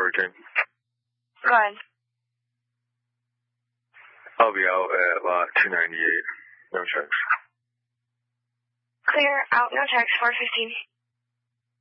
Hurricane. Go ahead. I'll be out at lot 298. No checks. Clear, out, no checks, 415.